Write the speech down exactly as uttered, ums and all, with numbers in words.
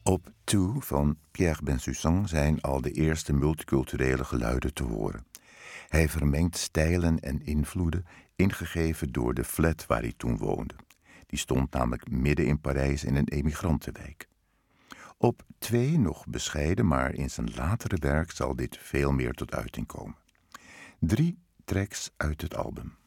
Op Two van Pierre Bensusan zijn al de eerste multiculturele geluiden te horen. Hij vermengt stijlen en invloeden, ingegeven door de flat waar hij toen woonde. Die stond namelijk midden in Parijs in een emigrantenwijk. Op Twee nog bescheiden, maar in zijn latere werk zal dit veel meer tot uiting komen. Drie tracks uit het album.